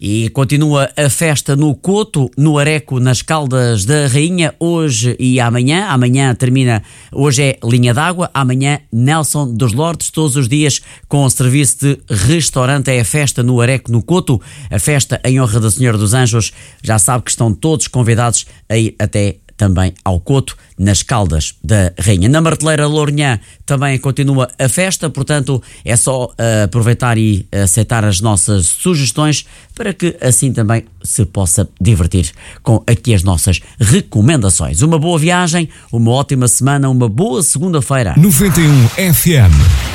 E continua a festa no Coto, no Areco, nas Caldas da Rainha, hoje e amanhã. Amanhã termina, hoje é Linha d'Água, amanhã Nelson dos Lordes, todos os dias com o serviço de restaurante. É a festa no Areco, no Coto, a festa em honra da Senhora dos Anjos. Já sabe que estão todos convidados a ir até também ao Coto, nas Caldas da Rainha. Na Marteleira Lourinhã também continua a festa, portanto é só aproveitar e aceitar as nossas sugestões para que assim também se possa divertir com aqui as nossas recomendações. Uma boa viagem, uma ótima semana, uma boa segunda-feira. 91 FM